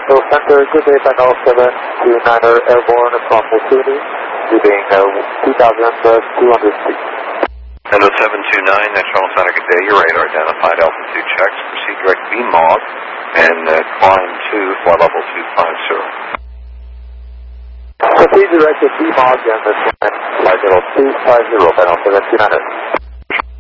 So Center, good day, Final 729er airborne from Mukuni, leaving 2,200 feet. Hello 729, National Center, good day. Your radar identified altitude checks. Proceed direct VMOG and climb to flight level 250. Proceed direct to VMOG and climb flight level 250, Final 729er.